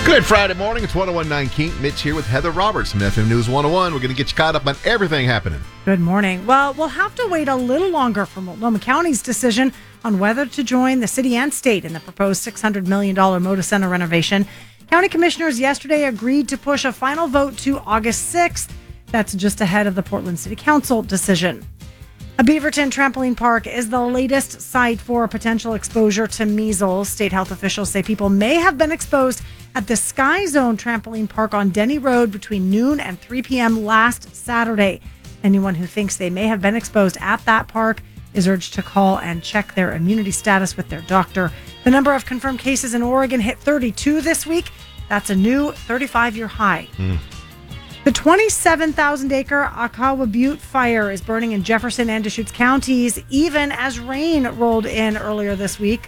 Good Friday morning. It's 101.9 Keene. Mitch here with Heather Roberts from FM News 101. We're going to get you caught up on everything happening. Good morning. Well, we'll have to wait a little longer for Multnomah County's decision on whether to join the city and state in the proposed $600 million Moda Center renovation. County commissioners yesterday agreed to push a final vote to August 6th. That's just ahead of the Portland City Council decision. A Beaverton trampoline park is the latest site for potential exposure to measles. State health officials say people may have been exposed at the Sky Zone trampoline park on Denny Road between noon and 3 p.m. last Saturday. Anyone who thinks they may have been exposed at that park is urged to call and check their immunity status with their doctor. The number of confirmed cases in Oregon hit 32 this week. That's a new 35-year high. The 27,000-acre Akawa Butte fire is burning in Jefferson and Deschutes counties, even as rain rolled in earlier this week.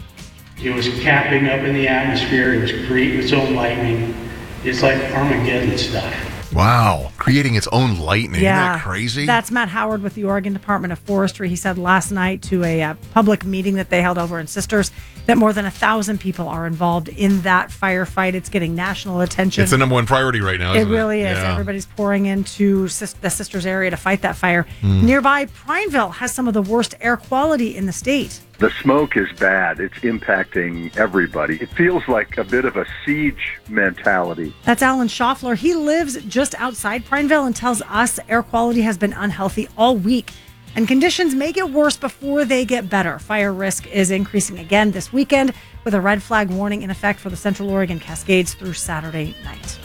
It was capping up in the atmosphere. It was creating its own lightning. It's like Armageddon stuff. Wow. Creating its own lightning. Isn't that crazy? That's Matt Howard with the Oregon Department of Forestry. He said last night to a public meeting that they held over in Sisters that more than 1,000 people are involved in that firefight. It's getting national attention. It's the number one priority right now, isn't it? It really is. Yeah. Everybody's pouring into the Sisters area to fight that fire. Nearby, Prineville has some of the worst air quality in the state. The smoke is bad. It's impacting everybody. It feels like a bit of a siege mentality. That's Alan Schaffler. He lives just outside Prineville and tells us air quality has been unhealthy all week. And conditions may get worse before they get better. Fire risk is increasing again this weekend with a red flag warning in effect for the Central Oregon Cascades through Saturday night.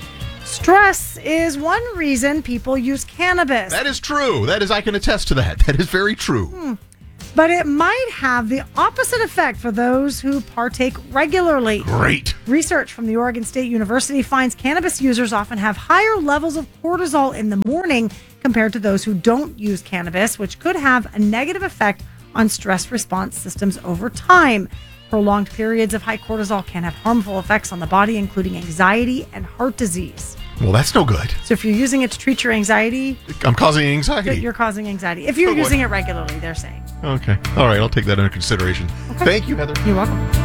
Stress is one reason people use cannabis. That is true. I can attest to that. That is very true. But it might have the opposite effect for those who partake regularly. Great. Research from the Oregon State University finds cannabis users often have higher levels of cortisol in the morning compared to those who don't use cannabis, which could have a negative effect on stress response systems over time. Prolonged periods of high cortisol can have harmful effects on the body, including anxiety and heart disease. Well, that's no good. So if you're using it to treat your anxiety, I'm causing anxiety. you're causing anxiety. If you're using it regularly, they're saying. Okay. All right. I'll take that into consideration. Okay. Thank you, Heather. You're welcome.